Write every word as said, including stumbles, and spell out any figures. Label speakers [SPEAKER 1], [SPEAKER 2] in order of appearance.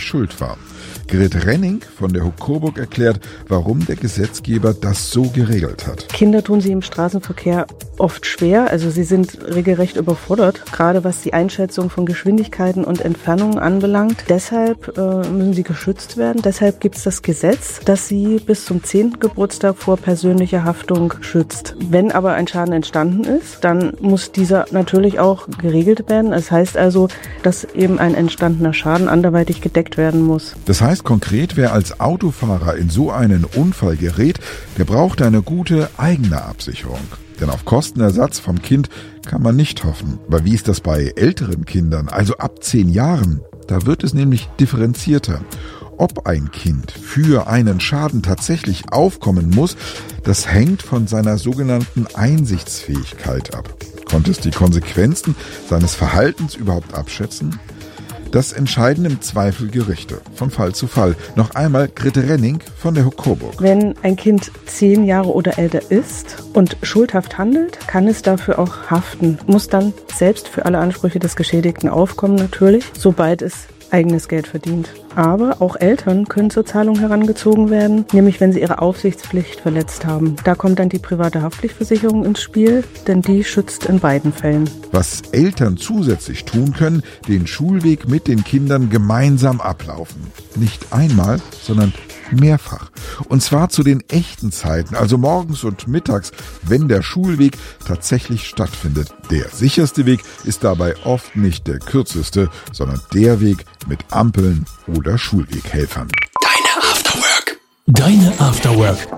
[SPEAKER 1] schuld war. Grit Renning von der Hook Coburg erklärt, warum der Gesetzgeber das so geregelt hat.
[SPEAKER 2] Kinder tun sich im Straßenverkehr oft schwer, also sie sind regelrecht überfordert, gerade was die Einschätzung von Geschwindigkeiten und Entfernungen anbelangt. Deshalb äh, müssen sie geschützt werden. Deshalb gibt es das Gesetz, das sie bis zum zehnten Geburtstag vor persönlicher Haftung schützt. Wenn aber ein Schaden entstanden ist, dann muss dieser natürlich auch geregelt werden. Das heißt also, dass eben ein entstandener Schaden anderweitig gedeckt werden muss.
[SPEAKER 1] Das heißt konkret, wer als Autofahrer in so einen Unfall gerät, der braucht eine gute eigene Absicherung. Denn auf Kostenersatz vom Kind kann man nicht hoffen. Aber wie ist das bei älteren Kindern, also ab zehn Jahren? Da wird es nämlich differenzierter. Ob ein Kind für einen Schaden tatsächlich aufkommen muss, das hängt von seiner sogenannten Einsichtsfähigkeit ab. Konnte es die Konsequenzen seines Verhaltens überhaupt abschätzen? Das entscheiden im Zweifel Gerichte, von Fall zu Fall. Noch einmal Grit Renning von der Hook Coburg.
[SPEAKER 2] Wenn ein Kind zehn Jahre oder älter ist und schuldhaft handelt, kann es dafür auch haften. Muss dann selbst für alle Ansprüche des Geschädigten aufkommen natürlich, sobald es eigenes Geld verdient. Aber auch Eltern können zur Zahlung herangezogen werden, nämlich wenn sie ihre Aufsichtspflicht verletzt haben. Da kommt dann die private Haftpflichtversicherung ins Spiel, denn die schützt in beiden Fällen.
[SPEAKER 1] Was Eltern zusätzlich tun können, den Schulweg mit den Kindern gemeinsam ablaufen. Nicht einmal, sondern mehrfach. Und zwar zu den echten Zeiten, also morgens und mittags, wenn der Schulweg tatsächlich stattfindet. Der sicherste Weg ist dabei oft nicht der kürzeste, sondern der Weg mit Ampeln oder Schulweghelfern.
[SPEAKER 3] Deine Afterwork. Deine Afterwork.